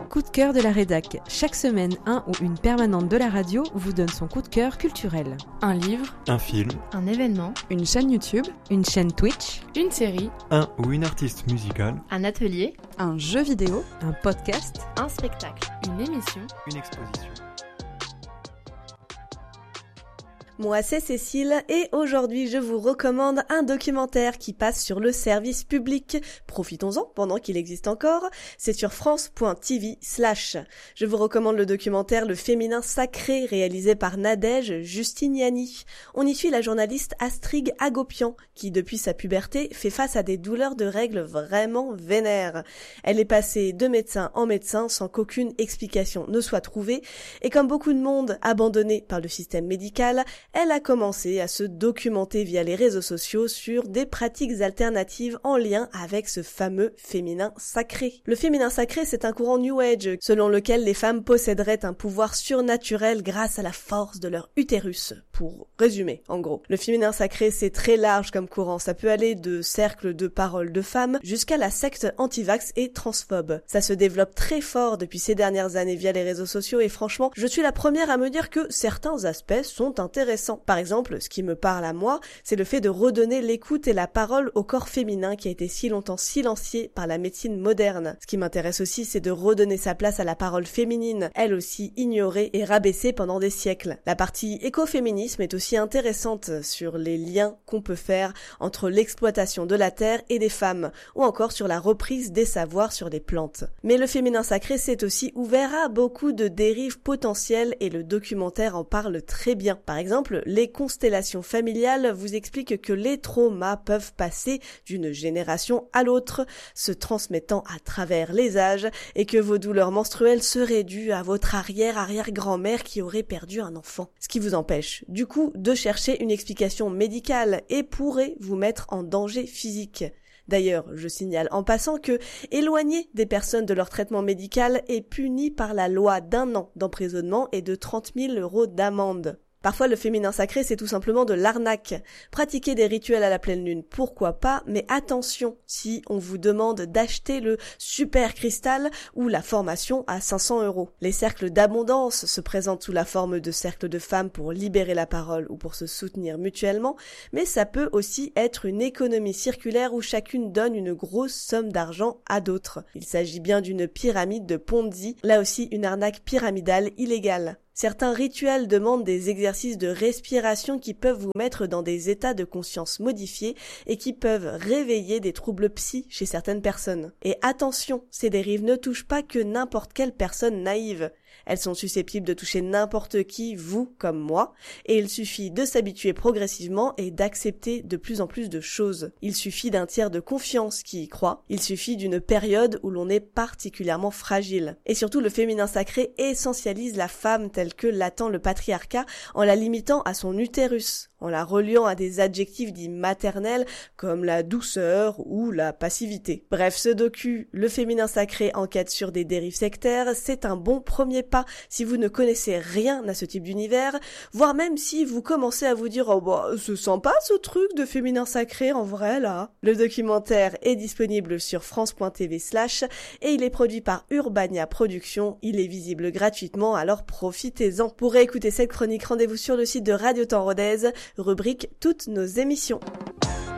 coup de cœur de la rédac. Chaque semaine, un ou une permanente de la radio vous donne son coup de cœur culturel. Un livre, un film, un événement, une chaîne YouTube, une chaîne Twitch, une série, un ou une artiste musicale, un atelier, un jeu vidéo, un podcast, un spectacle, une émission, une exposition. Moi c'est Cécile et aujourd'hui je vous recommande un documentaire qui passe sur le service public. Profitons-en pendant qu'il existe encore. C'est sur France.tv/. Je vous recommande le documentaire Le Féminin Sacré réalisé par Nadège Justiniani. On y suit la journaliste Astrid Agopian qui depuis sa puberté fait face à des douleurs de règles vraiment vénères. Elle est passée de médecin en médecin sans qu'aucune explication ne soit trouvée et comme beaucoup de monde abandonné par le système médical, elle a commencé à se documenter via les réseaux sociaux sur des pratiques alternatives en lien avec ce fameux féminin sacré. Le féminin sacré, c'est un courant New Age selon lequel les femmes posséderaient un pouvoir surnaturel grâce à la force de leur utérus. Pour résumer, en gros. Le féminin sacré, c'est très large comme courant. Ça peut aller de cercles de paroles de femmes jusqu'à la secte anti-vax et transphobe. Ça se développe très fort depuis ces dernières années via les réseaux sociaux et franchement, je suis la première à me dire que certains aspects sont intéressants. Par exemple, ce qui me parle à moi, c'est le fait de redonner l'écoute et la parole au corps féminin qui a été si longtemps silencié par la médecine moderne. Ce qui m'intéresse aussi, c'est de redonner sa place à la parole féminine, elle aussi ignorée et rabaissée pendant des siècles. La partie écoféminisme est aussi intéressante sur les liens qu'on peut faire entre l'exploitation de la terre et des femmes, ou encore sur la reprise des savoirs sur les plantes. Mais le féminin sacré, c'est aussi ouvert à beaucoup de dérives potentielles et le documentaire en parle très bien. Par exemple, les constellations familiales vous expliquent que les traumas peuvent passer d'une génération à l'autre, se transmettant à travers les âges, et que vos douleurs menstruelles seraient dues à votre arrière-arrière-grand-mère qui aurait perdu un enfant. Ce qui vous empêche, du coup, de chercher une explication médicale et pourrait vous mettre en danger physique. D'ailleurs, je signale en passant que éloigner des personnes de leur traitement médical est puni par la loi d'1 an d'emprisonnement et de 30 000 € d'amende. Parfois, le féminin sacré, c'est tout simplement de l'arnaque. Pratiquer des rituels à la pleine lune, pourquoi pas, mais attention, si on vous demande d'acheter le super cristal ou la formation à 500 €. Les cercles d'abondance se présentent sous la forme de cercles de femmes pour libérer la parole ou pour se soutenir mutuellement, mais ça peut aussi être une économie circulaire où chacune donne une grosse somme d'argent à d'autres. Il s'agit bien d'une pyramide de Ponzi, là aussi une arnaque pyramidale illégale. Certains rituels demandent des exercices de respiration qui peuvent vous mettre dans des états de conscience modifiés et qui peuvent réveiller des troubles psy chez certaines personnes. Et attention, ces dérives ne touchent pas que n'importe quelle personne naïve. Elles sont susceptibles de toucher n'importe qui, vous comme moi, et il suffit de s'habituer progressivement et d'accepter de plus en plus de choses. Il suffit d'un tiers de confiance qui y croit, il suffit d'une période où l'on est particulièrement fragile. Et surtout, le féminin sacré essentialise la femme telle que l'attend le patriarcat en la limitant à son utérus, en la reliant à des adjectifs dits maternels comme la douceur ou la passivité. Bref, ce docu, Le Féminin Sacré enquête sur des dérives sectaires, c'est un bon premier pas si vous ne connaissez rien à ce type d'univers, voire même si vous commencez à vous dire « Oh bah, c'est sympa ce truc de féminin sacré en vrai là ». Le documentaire est disponible sur France.tv/ et il est produit par Urbania Productions. Il est visible gratuitement, alors profitez-en. Pour réécouter cette chronique, rendez-vous sur le site de Radio Temps Rodez, rubrique Toutes nos émissions.